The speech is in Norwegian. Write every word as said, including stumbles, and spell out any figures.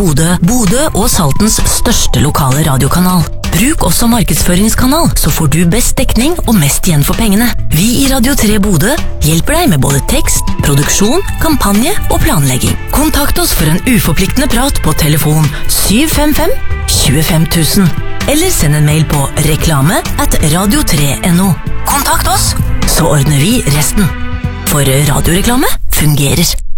Bodø, Bodø og Saltens største lokale radiokanal. Bruk også markedsføringskanal, så får du best dekning og mest igjen for pengene. Vi i Radio tre Bodø hjelper deg med både tekst, produksjon, kampanje og planlegging. Kontakt oss for en uforpliktende prat på telefon syv fem fem tjuefem tusen, eller send en mail på reklame at radio tre punktum no. Kontakt oss, så ordner vi resten. For radioreklame fungerer.